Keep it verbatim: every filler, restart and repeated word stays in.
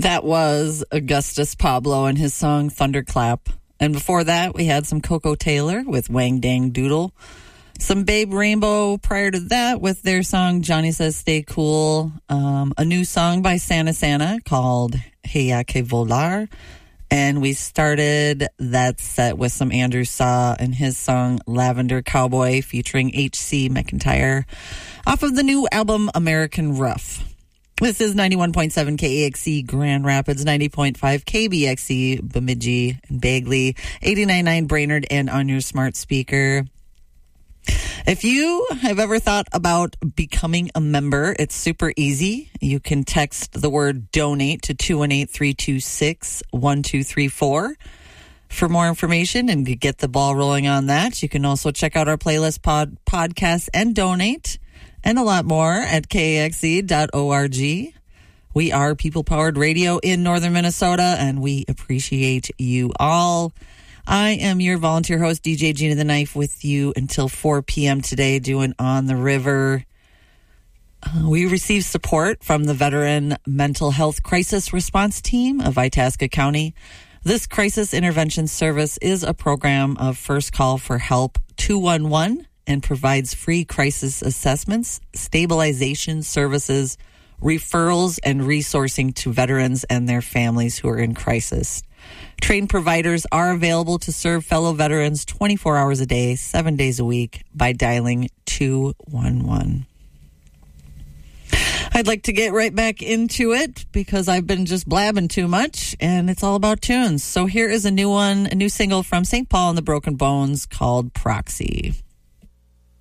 That was Augustus Pablo and his song Thunderclap. And before that, we had some Coco Taylor with Wang Dang Doodle. Some Babe Rainbow prior to that with their song Johnny Says Stay Cool. Um, a new song by Santa Santa called Hey Ya Que Volar. And we started that set with some Andrew Saw and his song Lavender Cowboy featuring H C McIntyre off of the new album American Rough. This is ninety-one point seven K A X C Grand Rapids, ninety point five K B X C Bemidji and Bagley, eighty-nine point nine Brainerd, and on your smart speaker. If you have ever thought about becoming a member, it's super easy. You can text the word donate to two one eight, three two six, one two three four for more information and to get the ball rolling on that. You can also check out our playlist, pod, podcast, and donate, and a lot more at K A X C dot org. We are people-powered radio in northern Minnesota, and we appreciate you all. I am your volunteer host, D J Gina the Knife, with you until four p.m. today doing On the River. Uh, we received support from the Veteran Mental Health Crisis Response Team of Itasca County. This crisis intervention service is a program of First Call for Help two one one and provides free crisis assessments, stabilization services, referrals, and resourcing to veterans and their families who are in crisis. Trained providers are available to serve fellow veterans twenty-four hours a day, seven days a week by dialing two one one. I'd like to get right back into it because I've been just blabbing too much, and it's all about tunes. So here is a new one, a new single from Saint Paul and the Broken Bones called Proxy.